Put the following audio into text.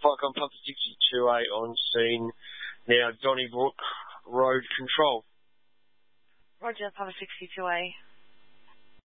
Pike on Papa 62A on scene. Now Donnybrook Road Control. Roger, Papa 62A.